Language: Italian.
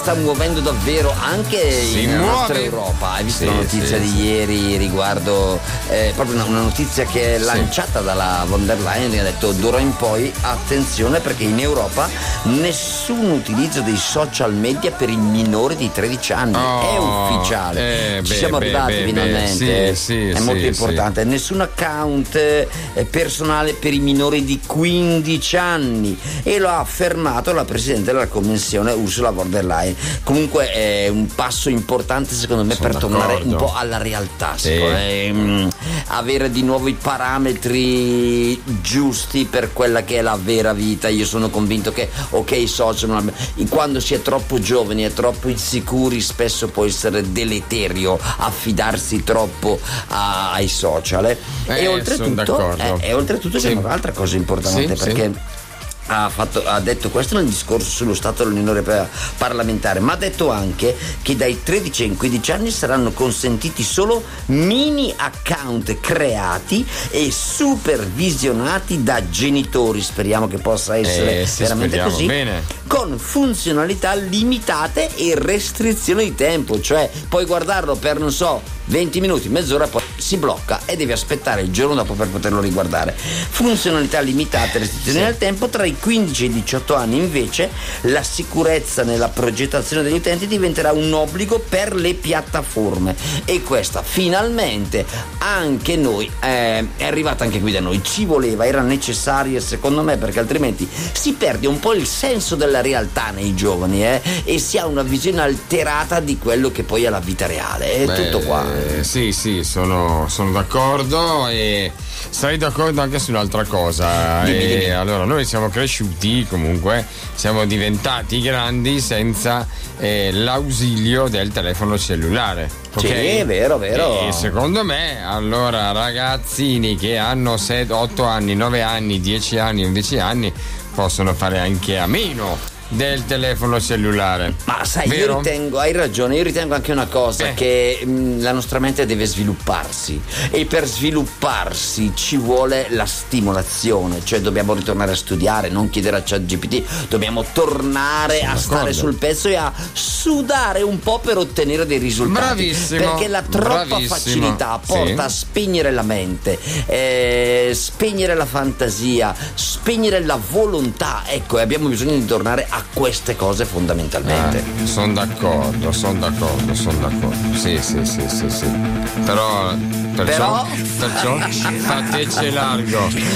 sta muovendo davvero anche in nostra Europa. Hai visto la notizia di ieri riguardo proprio una notizia che è lanciata dalla von der Leyen, che ha detto d'ora in poi attenzione perché in Europa nessun utilizzo dei social media per i minori di 13 anni, è ufficiale. Ci siamo arrivati finalmente, è molto importante. Nessun account personale per i minori di 15 anni, e lo ha affermato la Presidente della Commissione Ursula von der Leyen. Comunque è un passo importante secondo me per tornare un po' alla realtà, avere di nuovo i parametri giusti per quella che è la vera vita. Io sono convinto che i social, quando si è troppo giovani e troppo insicuri, spesso può essere deleterio affidarsi troppo ai social. E oltretutto c'è un'altra cosa importante, perché ha detto questo nel discorso sullo Stato dell'Unione Europea parlamentare, ma ha detto anche che dai 13 ai 15 anni saranno consentiti solo mini account creati e supervisionati da genitori. Speriamo che possa essere veramente così, con funzionalità limitate e restrizioni di tempo, cioè puoi guardarlo per 20 minuti, mezz'ora, poi si blocca e devi aspettare il giorno dopo per poterlo riguardare. Funzionalità limitate, restrizioni del tempo. Tra i 15 e i 18 anni invece la sicurezza nella progettazione degli utenti diventerà un obbligo per le piattaforme, e questa finalmente anche noi è arrivata anche qui da noi. Ci voleva, era necessaria secondo me, perché altrimenti si perde un po' il senso della realtà nei giovani e si ha una visione alterata di quello che poi è la vita reale. È tutto qua. Sì, sono d'accordo, e sarei d'accordo anche su un'altra cosa. Dimmi. Allora, noi siamo cresciuti, comunque siamo diventati grandi senza l'ausilio del telefono cellulare. Sì, è vero. E secondo me, allora, ragazzini che hanno 8 anni, 9 anni, 10 anni, 11 anni possono fare anche a meno del telefono cellulare. Ma sai, hai ragione, io ritengo anche una cosa, che la nostra mente deve svilupparsi, e per svilupparsi ci vuole la stimolazione, cioè dobbiamo ritornare a studiare, non chiedere a ChatGPT, dobbiamo tornare a stare sul pezzo e a sudare un po' per ottenere dei risultati. Bravissimo. Perché la troppa facilità porta a spegnere la mente, spegnere la fantasia, spegnere la volontà. Ecco, e abbiamo bisogno di tornare a queste cose fondamentalmente. Sono d'accordo. Sì. Perciò fateci largo.